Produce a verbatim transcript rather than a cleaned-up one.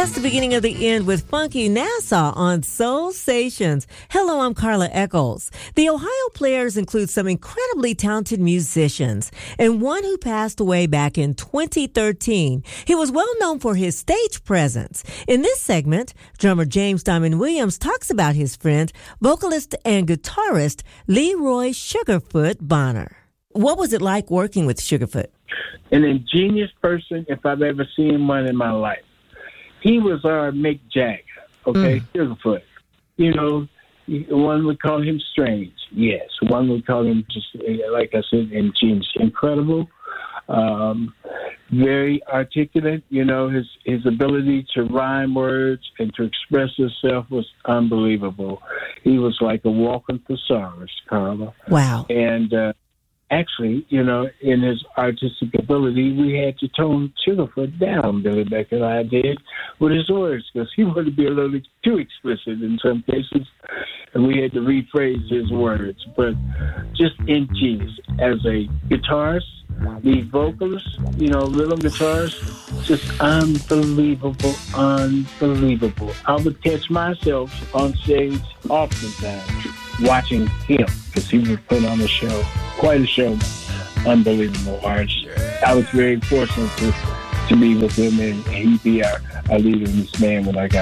That's the beginning of the end with Funky Nassau on Soul Stations. Hello, I'm Carla Eccles. The Ohio Players include some incredibly talented musicians and one who passed away back in twenty thirteen. He was well known for his stage presence. In this segment, drummer James Diamond Williams talks about his friend, vocalist and guitarist Leroy Sugarfoot Bonner. What was it like working with Sugarfoot? An ingenious person, if I've ever seen one in my life. He was our Mick Jagger, okay, mm. Sugarfoot. You know, one would call him strange, yes. One would call him, just like I said, ingenious, incredible, um, very articulate. You know, his, his ability to rhyme words and to express himself was unbelievable. He was like a walking thesaurus, Carla. Wow. And, uh, Actually, you know, in his artistic ability, we had to tone Sugarfoot down, Billy Beck and I did, with his words, because he wanted to be a little too explicit in some cases, and we had to rephrase his words. But just ingenious. As a guitarist, lead vocalist, you know, rhythm guitarist, just unbelievable, unbelievable. I would catch myself on stage oftentimes watching him, because he would put on a show, quite a show, unbelievable artist. I was very fortunate to, to be with him, and he'd be our, our leader in this band when I got